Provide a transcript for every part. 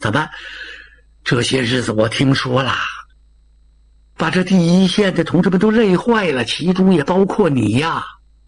怎么这些日子我听说了，把这第一线的同志们都累坏了，其中也包括你呀。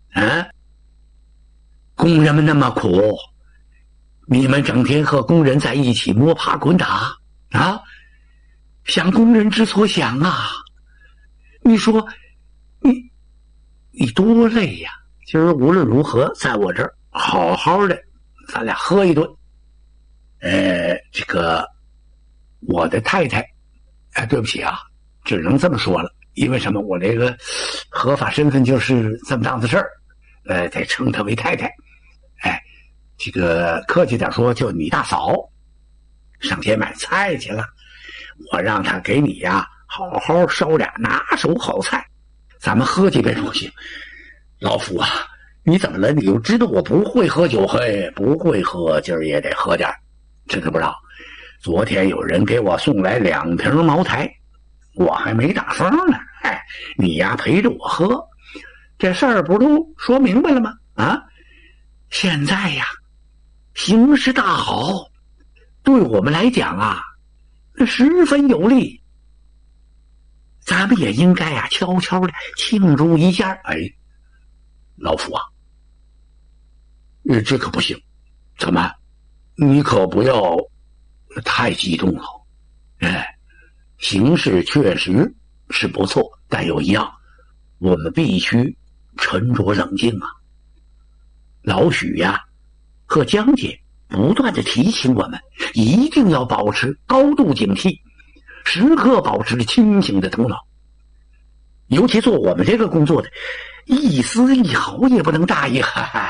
工人们那么苦，你们整天和工人在一起摸爬滚打啊，想工人之所想啊。你说你多累呀。今儿无论如何在我这儿好好的咱俩喝一顿。这个我的太太，对不起啊，只能这么说了，因为什么？我这个合法身份就是这么档子事儿，得称她为太太。这个客气点说，就你大嫂上街买菜去了，我让她给你呀好好烧俩拿手好菜，咱们喝几杯不行？老夫啊，你怎么了？你又知道我不会喝酒，不会喝，今儿也得喝点。知道不知道？昨天有人给我送来2瓶茅台，我还没打风呢。你呀陪着我喝，这事儿不都说明白了吗？现在呀，形势大好，对我们来讲啊，十分有利。咱们也应该悄悄的庆祝一下。老夫啊，这可不行。怎么？你可不要太激动了。形势确实是不错，但有一样，我们必须沉着冷静啊。老许呀和江姐不断的提醒我们，一定要保持高度警惕，时刻保持清醒的头脑。尤其做我们这个工作的，一丝一毫也不能大意。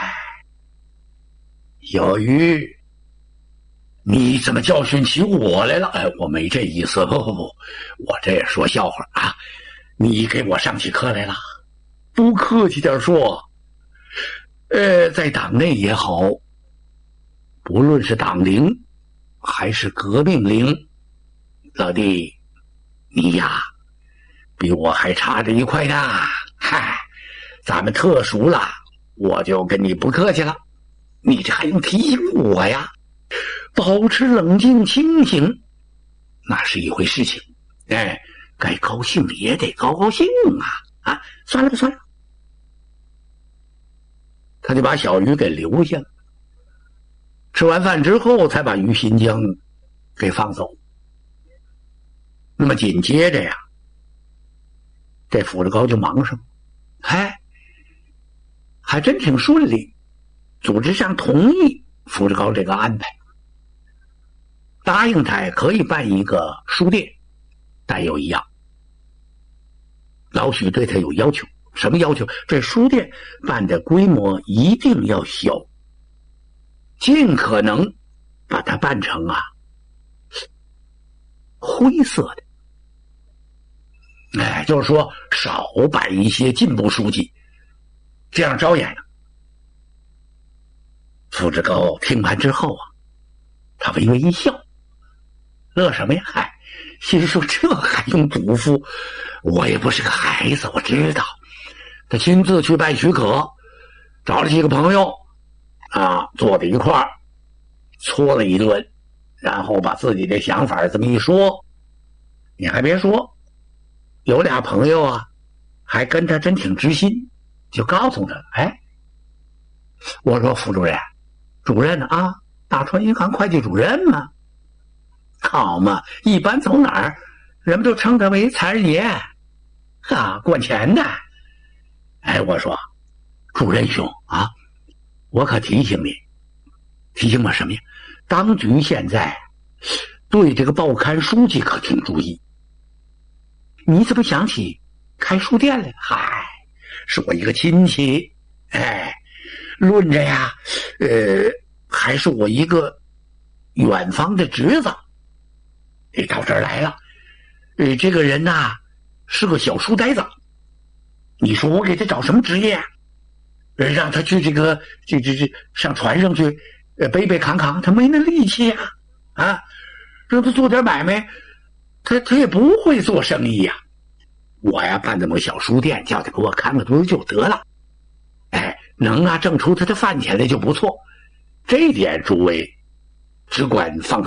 小鱼，你怎么教训起我来了？我没这意思，不，我这也说笑话啊。你给我上起课来了？不客气点说，在党内也好，不论是党龄还是革命龄，老弟，你呀比我还差着一块呢。咱们特殊了，我就跟你不客气了。你这还用提醒我呀？保持冷静清醒，那是一回事情。该高兴也得高兴啊！算了吧，算了。他就把小鱼给留下了。吃完饭之后，才把于新江给放走。那么紧接着呀，这傅志高就忙上了。还真挺顺利，组织上同意傅志高这个安排，答应他可以办一个书店，但有一样，老许对他有要求。什么要求？这书店办的规模一定要小，尽可能把它办成灰色的。就是说少摆一些进步书籍，这样招眼。傅志高听完之后他微微一笑，乐什么呀？心说这还用嘱咐？我也不是个孩子，我知道。他亲自去办许可，找了几个朋友坐在一块儿搓了一顿，然后把自己的想法这么一说。你还别说，有俩朋友还跟他真挺知心，就告诉他了。我说副主任，主任大川银行会计主任嘛，好嘛，一般走哪儿人们都称他为财神爷管钱的。我说主任兄我可提醒你，提醒我什么呀？当局现在对这个报刊书籍可挺注意。你怎么想起开书店来？是我一个亲戚，论着呀，还是我一个远方的侄子，到这儿来了。这个人是个小书呆子，你说我给他找什么职业让他去这上船上去背背扛扛，他没那力气让他做点买卖，他也不会做生意我办这么个小书店，叫他给我看个堆就得了。能挣出他的饭钱来就不错。这点诸位只管放